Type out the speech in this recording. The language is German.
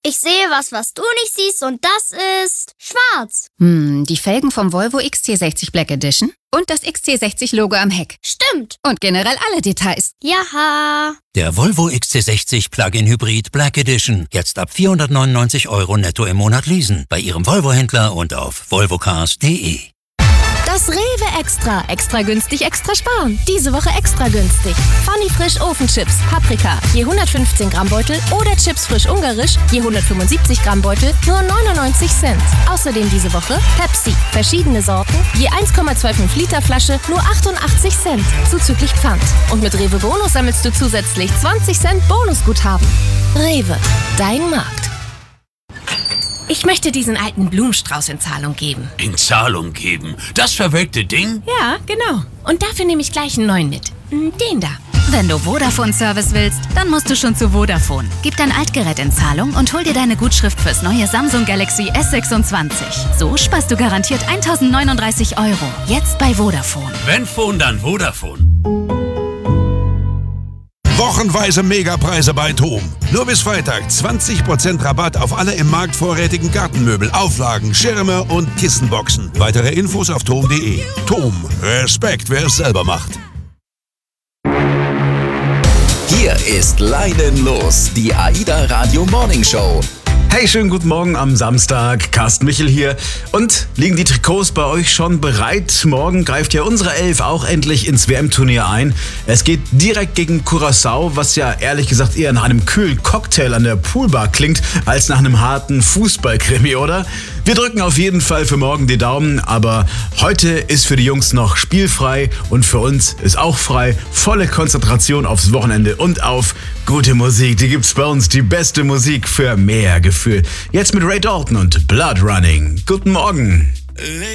Ich sehe was du nicht siehst und das ist schwarz. Die Felgen vom Volvo XC60 Black Edition und das XC60-Logo am Heck. Stimmt. Und generell alle Details. Jaha. Der Volvo XC60 Plug-in Hybrid Black Edition. Jetzt ab 499 € netto im Monat leasen. Bei Ihrem Volvo-Händler und auf volvocars.de. Das Rewe Extra. Extra günstig, extra sparen. Diese Woche extra günstig. Funny Frisch Ofenchips, Paprika, je 115 Gramm Beutel oder Chips frisch ungarisch, je 175 Gramm Beutel, nur 99 Cent. Außerdem diese Woche Pepsi, verschiedene Sorten, je 1,25 Liter Flasche, nur 88 Cent, zuzüglich Pfand. Und mit Rewe Bonus sammelst du zusätzlich 20 Cent Bonusguthaben. Rewe, dein Markt. Ich möchte diesen alten Blumenstrauß in Zahlung geben. In Zahlung geben? Das verwelkte Ding? Ja, genau. Und dafür nehme ich gleich einen neuen mit. Den da. Wenn du Vodafone-Service willst, dann musst du schon zu Vodafone. Gib dein Altgerät in Zahlung und hol dir deine Gutschrift fürs neue Samsung Galaxy S26. So sparst du garantiert 1.039 €. Jetzt bei Vodafone. Wenn Phone, dann Vodafone. Wochenweise Megapreise bei TOM. Nur bis Freitag 20% Rabatt auf alle im Markt vorrätigen Gartenmöbel, Auflagen, Schirme und Kissenboxen. Weitere Infos auf tom.de. TOM. Respekt, wer es selber macht. Hier ist Leinen los, die AIDA Radio Morning Show. Hey, schönen guten Morgen am Samstag. Carsten Michel hier. Und liegen die Trikots bei euch schon bereit? Morgen greift ja unsere Elf auch endlich ins WM-Turnier ein. Es geht direkt gegen Curaçao, was ja ehrlich gesagt eher nach einem kühlen Cocktail an der Poolbar klingt, als nach einem harten Fußballkrimi, oder? Wir drücken auf jeden Fall für morgen die Daumen, aber heute ist für die Jungs noch spielfrei und für uns ist auch frei. Volle Konzentration aufs Wochenende und auf gute Musik. Die gibt's bei uns, die beste Musik für mehr Gefühl. Jetzt mit Ray Dalton und Blood Running. Guten Morgen.